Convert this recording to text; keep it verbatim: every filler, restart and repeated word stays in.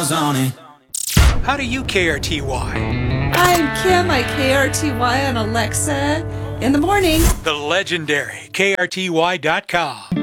on it. How do you K R T Y? I'm Kim. I K R T Y on Alexa in the morning. The legendary K R T Y dot com.